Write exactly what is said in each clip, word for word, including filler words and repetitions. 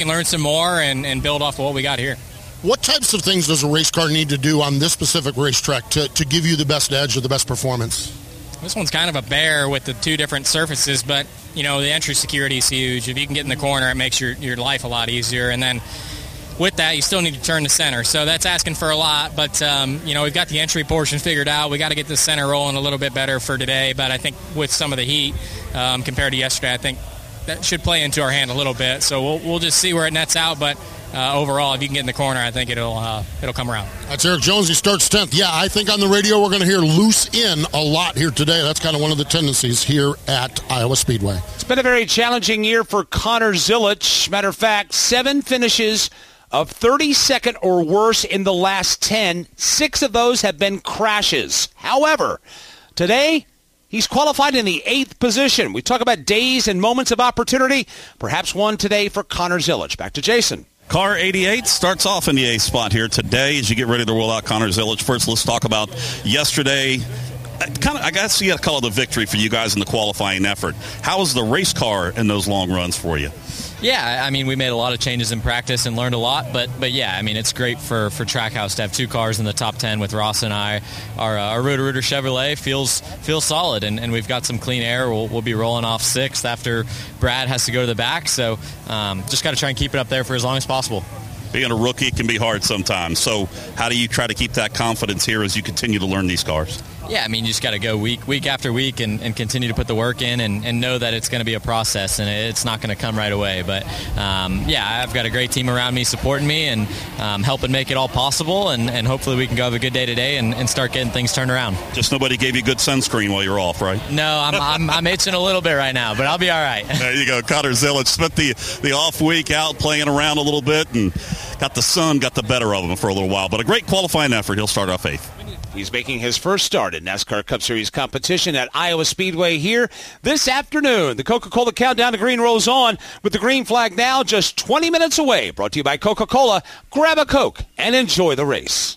learn some more and, and build off of what we got here. What types of things does a race car need to do on this specific racetrack to, to give you the best edge or the best performance? This one's kind of a bear with the two different surfaces, but, you know, the entry security is huge. If you can get in the corner, it makes your, your life a lot easier. And then with that, you still need to turn to center. So that's asking for a lot, but, um, you know, we've got the entry portion figured out. We got to get the center rolling a little bit better for today, but I think with some of the heat um, compared to yesterday, I think that should play into our hand a little bit. So we'll, we'll just see where it nets out, but Uh, overall, if you can get in the corner, I think it'll uh, it'll come around. That's Eric Jones. He starts tenth. Yeah, I think on the radio we're going to hear loose in a lot here today. That's kind of one of the tendencies here at Iowa Speedway. It's been a very challenging year for Connor Zilisch. Matter of fact, seven finishes of thirty-second or worse in the last ten. Six of those have been crashes. However, today he's qualified in the eighth position. We talk about days and moments of opportunity. Perhaps one today for Connor Zilisch. Back to Jason. Car eighty-eight starts off in the eighth spot here today as you get ready to roll out Connor Zilisch. First, let's talk about yesterday. Kind of, I guess you got to call it a victory for you guys in the qualifying effort. How was the race car in those long runs for you? Yeah, I mean, we made a lot of changes in practice and learned a lot, but but yeah, I mean, it's great for, for Trackhouse to have two cars in the top ten with Ross and I. Our, uh, our Roto-Rooter Chevrolet feels feels solid, and, and we've got some clean air. We'll, we'll be rolling off sixth after Brad has to go to the back, so um, just got to try and keep it up there for as long as possible. Being a rookie can be hard sometimes, so how do you try to keep that confidence here as you continue to learn these cars? Yeah, I mean, you just got to go week week after week and, and continue to put the work in and, and know that it's going to be a process and it's not going to come right away. But, um, yeah, I've got a great team around me supporting me and um, helping make it all possible, and, and hopefully we can go have a good day today and, and start getting things turned around. Just nobody gave you good sunscreen while you were off, right? No, I'm, I'm, I'm itching a little bit right now, but I'll be all right. There you go. Connor Zilisch spent the, the off week out playing around a little bit and got the sun got the better of him for a little while. But a great qualifying effort. He'll start off eighth. He's making his first start in NASCAR Cup Series competition at Iowa Speedway here this afternoon. The Coca-Cola Countdown to Green rolls on with the green flag now just twenty minutes away. Brought to you by Coca-Cola. Grab a Coke and enjoy the race.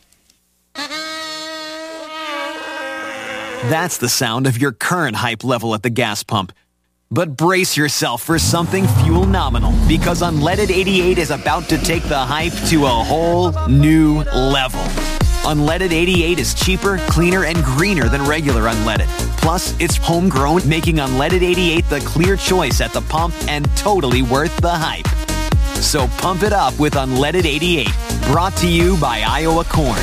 That's the sound of your current hype level at the gas pump. But brace yourself for something fuel nominal, because Unleaded eighty-eight is about to take the hype to a whole new level. Unleaded eighty-eight is cheaper, cleaner, and greener than regular unleaded. Plus, it's homegrown, making Unleaded eighty-eight the clear choice at the pump and totally worth the hype. So pump it up with Unleaded eighty-eight. Brought to you by Iowa Corn.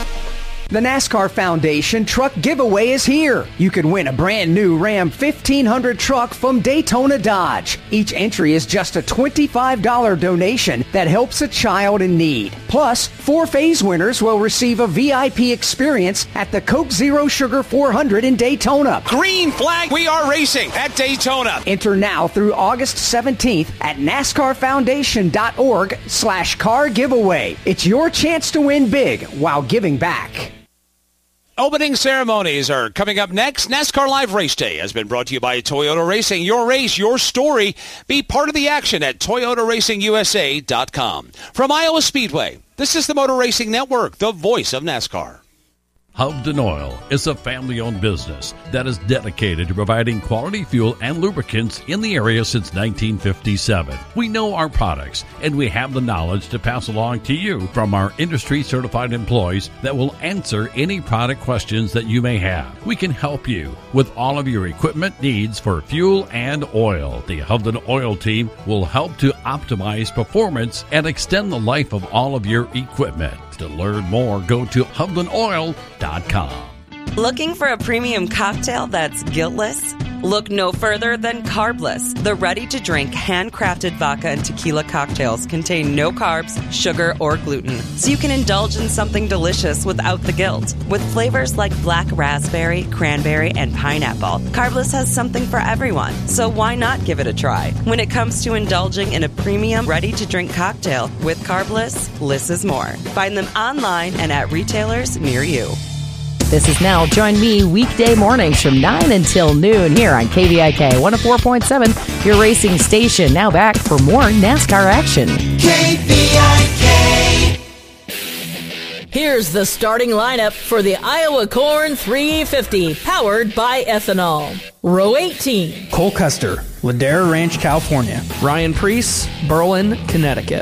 The NASCAR Foundation Truck Giveaway is here. You can win a brand new Ram fifteen hundred truck from Daytona Dodge. Each entry is just a twenty-five dollars donation that helps a child in need. Plus, four phase winners will receive a V I P experience at the Coke Zero Sugar four hundred in Daytona. Green flag, we are racing at Daytona. Enter now through August seventeenth at NASCARFoundation.org slash car giveaway. It's your chance to win big while giving back. Opening ceremonies are coming up next. NASCAR Live Race Day has been brought to you by Toyota Racing. Your race, your story. Be part of the action at Toyota Racing U S A dot com. From Iowa Speedway, this is the Motor Racing Network, the voice of NASCAR. Hovden Oil is a family-owned business that is dedicated to providing quality fuel and lubricants in the area since nineteen fifty-seven. We know our products, and we have the knowledge to pass along to you from our industry-certified employees that will answer any product questions that you may have. We can help you with all of your equipment needs for fuel and oil. The Hovden Oil team will help to optimize performance and extend the life of all of your equipment. To learn more, go to Hovden Oil dot com. Looking for a premium cocktail that's guiltless? Look no further than Carbless. The ready-to-drink, handcrafted vodka and tequila cocktails contain no carbs, sugar, or gluten, so you can indulge in something delicious without the guilt. With flavors like black raspberry, cranberry, and pineapple, Carbless has something for everyone, so why not give it a try? When it comes to indulging in a premium, ready-to-drink cocktail with Carbless, less is more. Find them online and at retailers near you. This is Nell. Join me weekday mornings from nine until noon here on K V I K one oh four point seven, your racing station. Now back for more NASCAR action. K V I K. Here's the starting lineup for the Iowa Corn three fifty, powered by ethanol. Row eighteen. Cole Custer, Ladera Ranch, California. Ryan Preece, Berlin, Connecticut.